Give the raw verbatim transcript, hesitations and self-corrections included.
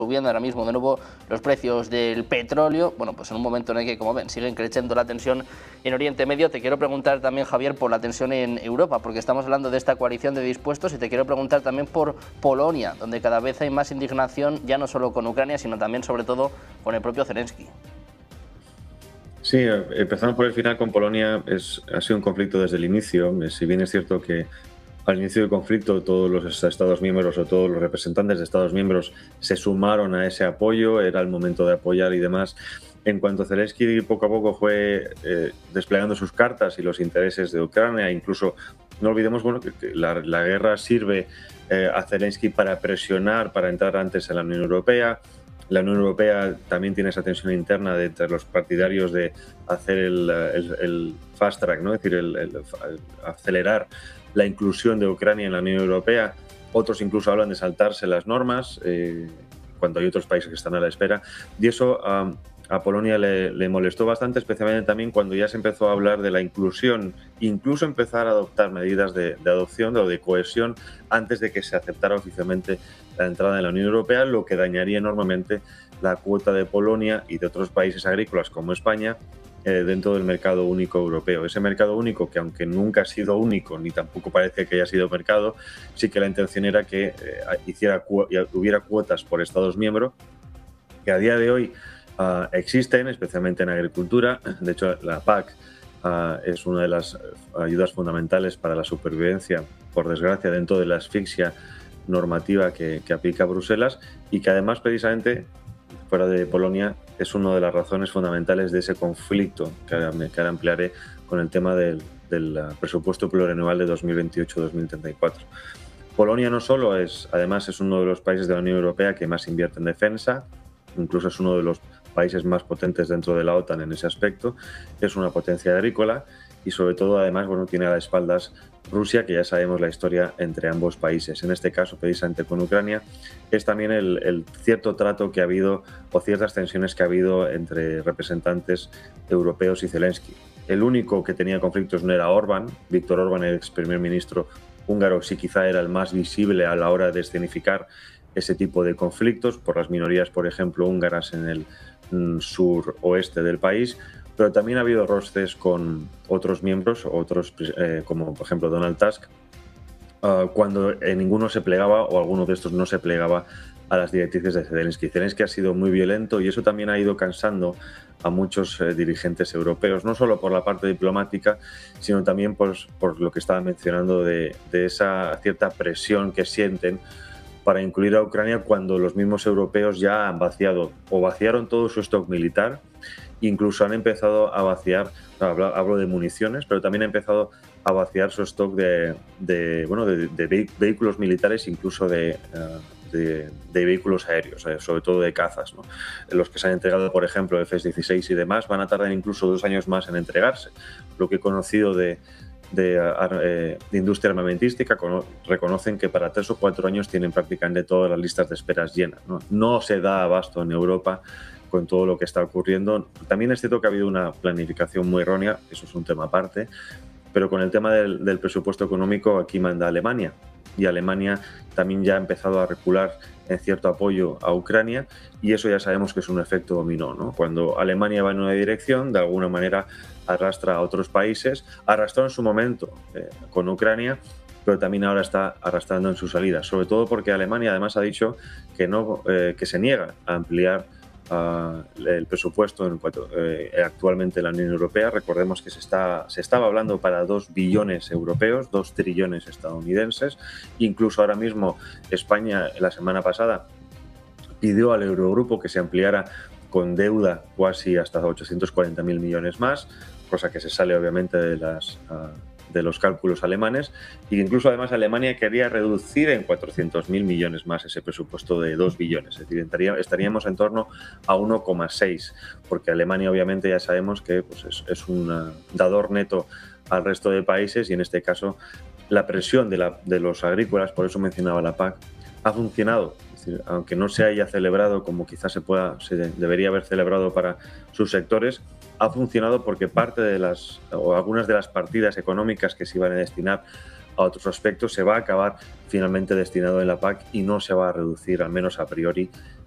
subiendo ahora mismo de nuevo los precios del petróleo, bueno, pues en un momento en el que, como ven, siguen creciendo la tensión en Oriente Medio. Te quiero preguntar también, Javier, por la tensión en Europa, porque estamos hablando de esta coalición de dispuestos, y te quiero preguntar también por Polonia, donde cada vez hay más indignación, ya no solo con Ucrania, sino también, sobre todo, con el propio Zelensky. Sí, empezando por el final con Polonia, es, ha sido un conflicto desde el inicio. Si bien es cierto que al inicio del conflicto todos los Estados miembros o todos los representantes de Estados miembros se sumaron a ese apoyo, era el momento de apoyar y demás. En cuanto Zelensky poco a poco fue eh, desplegando sus cartas y los intereses de Ucrania, incluso no olvidemos bueno, que, que la, la guerra sirve eh, a Zelensky para presionar, para entrar antes en la Unión Europea. La Unión Europea también tiene esa tensión interna de entre los partidarios de hacer el, el, el fast track, ¿no? Es decir, el, el, el acelerar la inclusión de Ucrania en la Unión Europea. Otros incluso hablan de saltarse las normas, eh, cuando hay otros países que están a la espera. Y eso um, a Polonia le, le molestó bastante, especialmente también cuando ya se empezó a hablar de la inclusión, incluso empezar a adoptar medidas de, de adopción o de cohesión antes de que se aceptara oficialmente la entrada en la Unión Europea, lo que dañaría enormemente la cuota de Polonia y de otros países agrícolas como España eh, dentro del mercado único europeo. Ese mercado único que, aunque nunca ha sido único, ni tampoco parece que haya sido mercado, sí que la intención era que eh, hiciera, hubiera cuotas por Estados miembros, que a día de hoy uh, existen, especialmente en agricultura. De hecho, la P A C uh, es una de las ayudas fundamentales para la supervivencia, por desgracia, dentro de la asfixia normativa que, que aplica Bruselas, y que además, precisamente, fuera de Polonia, es una de las razones fundamentales de ese conflicto que ahora, que ahora ampliaré con el tema del, del presupuesto plurianual de dos mil veintiocho a dos mil treinta y cuatro. Polonia no solo es, además es uno de los países de la Unión Europea que más invierte en defensa, incluso es uno de los países más potentes dentro de la OTAN en ese aspecto, es una potencia agrícola y sobre todo además bueno, tiene a las espaldas Rusia, que ya sabemos la historia entre ambos países. En este caso, precisamente con Ucrania, es también el, el cierto trato que ha habido o ciertas tensiones que ha habido entre representantes europeos y Zelensky. El único que tenía conflictos no era Orbán, Víctor Orbán, el ex primer ministro húngaro, sí quizá era el más visible a la hora de escenificar ese tipo de conflictos por las minorías, por ejemplo, húngaras en el mm, suroeste del país, pero también ha habido roces con otros miembros, otros eh, como por ejemplo Donald Tusk, uh, cuando eh, ninguno se plegaba o alguno de estos no se plegaba a las directrices de Zelensky. Zelensky ha sido muy violento y eso también ha ido cansando a muchos eh, dirigentes europeos, no solo por la parte diplomática, sino también por, por lo que estaba mencionando de, de esa cierta presión que sienten para incluir a Ucrania cuando los mismos europeos ya han vaciado o vaciaron todo su stock militar, incluso han empezado a vaciar, hablo, hablo de municiones, pero también han empezado a vaciar su stock de, de, bueno, de, de vehículos militares, incluso de, de, de vehículos aéreos, sobre todo de cazas, ¿no? Los que se han entregado, por ejemplo, F dieciséis y demás, van a tardar incluso dos años más en entregarse. Lo que he conocido de De, eh, de industria armamentística reconocen que para tres o cuatro años tienen prácticamente todas las listas de esperas llenas, ¿no? No se da abasto en Europa con todo lo que está ocurriendo. También es cierto que ha habido una planificación muy errónea, eso es un tema aparte, pero con el tema del, del presupuesto económico aquí manda Alemania, y Alemania también ya ha empezado a recular en cierto apoyo a Ucrania, y eso ya sabemos que es un efecto dominó, ¿no? Cuando Alemania va en una dirección, de alguna manera arrastra a otros países, arrastró en su momento eh, con Ucrania, pero también ahora está arrastrando en su salida, sobre todo porque Alemania además ha dicho que, no, eh, que se niega a ampliar uh, el presupuesto en cuanto, eh, actualmente en la Unión Europea. Recordemos que se, está, se estaba hablando para dos billones europeos, dos trillones estadounidenses, incluso ahora mismo España la semana pasada pidió al Eurogrupo que se ampliara con deuda cuasi hasta ochocientos cuarenta mil millones más, cosa que se sale obviamente de, las, uh, de los cálculos alemanes, e incluso además Alemania quería reducir en cuatrocientos mil millones más ese presupuesto de dos billones, es decir, estaríamos en torno a uno coma seis, porque Alemania obviamente ya sabemos que pues, es, es un uh, dador neto al resto de países, y en este caso la presión de, la, de los agrícolas, por eso mencionaba la P A C, ha funcionado. Es decir, aunque no se haya celebrado como quizás se pueda, se debería haber celebrado para sus sectores, ha funcionado porque parte de las, o algunas de las partidas económicas que se iban a destinar a otros aspectos se va a acabar finalmente destinado en la P A C y no se va a reducir, al menos a priori,